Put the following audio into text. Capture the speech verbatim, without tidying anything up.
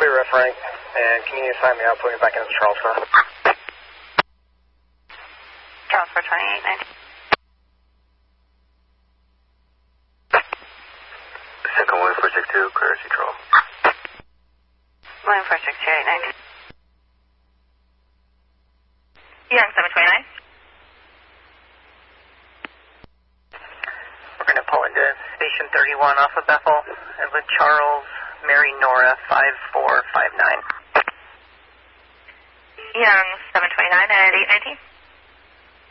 clear referring, and can you sign me out, put me back into Charleston? Charleston twenty-eight ninety. Second one four six two, clear control. One four six two eight ninety. Young seven twenty-nine. We're going to pull into Station thirty-one off of Bethel, Edward Charles, Mary Nora, five four five nine. Young seven twenty-nine at eight nineteen.